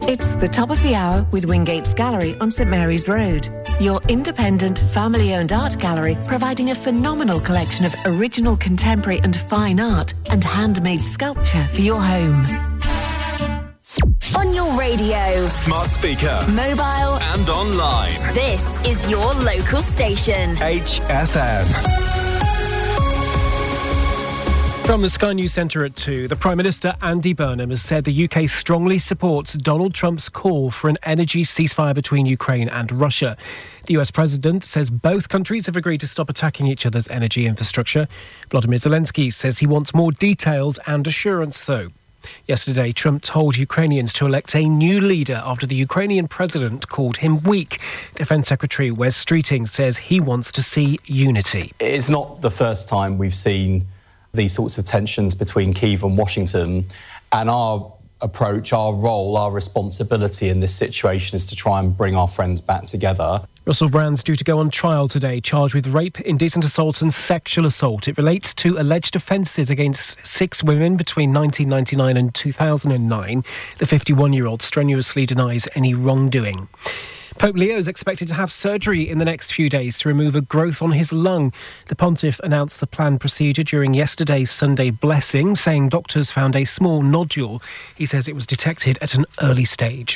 It's the top of the hour with Wingates Gallery on St Mary's Road. Your independent, family-owned art gallery providing a phenomenal collection of original contemporary and fine art and handmade sculpture for your home. On your radio, smart speaker, mobile and online. This is your local station. HFM. From the Sky News Centre at 2, the Prime Minister Andy Burnham has said the UK strongly supports Donald Trump's call for an energy ceasefire between Ukraine and Russia. The US President says both countries have agreed to stop attacking each other's energy infrastructure. Volodymyr Zelensky says he wants more details and assurance, though. Yesterday, Trump told Ukrainians to elect a new leader after the Ukrainian president called him weak. Defence Secretary Wes Streeting says he wants to see unity. It's not the first time we've seen these sorts of tensions between Kyiv and Washington, and our approach, our role, our responsibility in this situation is to try and bring our friends back together. Russell Brand's due to go on trial today, charged with rape, indecent assault and sexual assault. It relates to alleged offences against 6 women between 1999 and 2009. The 51-year-old strenuously denies any wrongdoing. Pope Leo is expected to have surgery in the next few days to remove a growth on his lung. The pontiff announced the planned procedure during yesterday's Sunday blessing, saying doctors found a small nodule. He says it was detected at an early stage.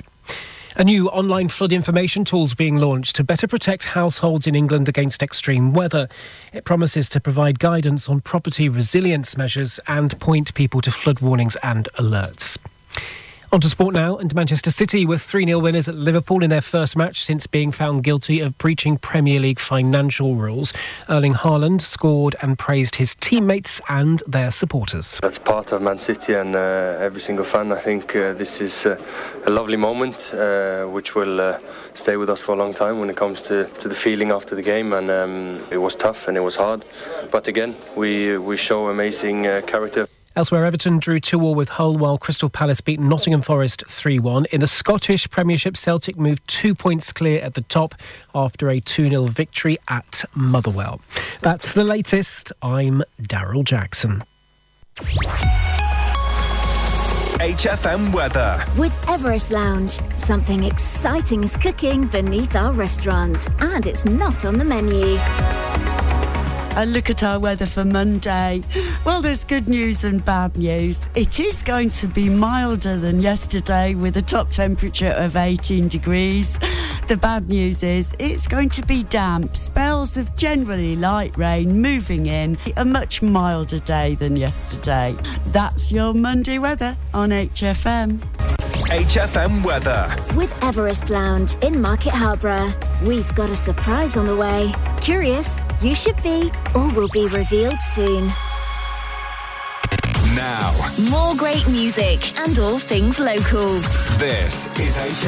A new online flood information tool is being launched to better protect households in England against extreme weather. It promises to provide guidance on property resilience measures and point people to flood warnings and alerts. On to sport now, and Manchester City were 3-0 winners at Liverpool in their first match since being found guilty of breaching Premier League financial rules. Erling Haaland scored and praised his teammates and their supporters. That's part of Man City and every single fan. I think this is a lovely moment which will stay with us for a long time when it comes to the feeling after the game. And it was tough and it was hard. But again, we show amazing character. Elsewhere, Everton drew 2-2 with Hull, while Crystal Palace beat Nottingham Forest 3-1. In the Scottish Premiership, Celtic moved 2 points clear at the top after a 2-0 victory at Motherwell. That's the latest. I'm Daryl Jackson. HFM weather. With Everest Lounge, something exciting is cooking beneath our restaurant, and it's not on the menu. And look at our weather for Monday. Well, there's good news and bad news. It is going to be milder than yesterday with a top temperature of 18 degrees. The bad news is it's going to be damp. Spells of generally light rain moving in. A much milder day than yesterday. That's your Monday weather on HFM. HFM weather. With Everest Lounge in Market Harborough. We've got a surprise on the way. Curious? You should be, or will be revealed soon. Now, more great music and all things local. This is